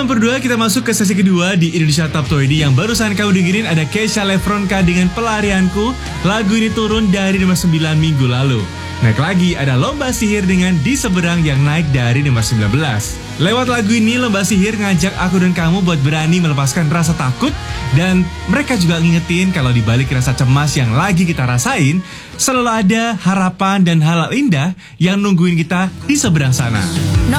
berdua, kita masuk ke sesi kedua di Indonesia Top 20. Yang barusan kamu dengerin ada Kesha Lefronka dengan Pelarianku. Lagu ini turun dari nomor 9 minggu lalu. Naik lagi ada Lomba Sihir dengan Di Seberang yang naik dari nomor 19. Lewat lagu ini, Lomba Sihir ngajak aku dan kamu buat berani melepaskan rasa takut. Dan mereka juga ngingetin kalau di balik rasa cemas yang lagi kita rasain, selalu ada harapan dan hal indah yang nungguin kita di seberang sana.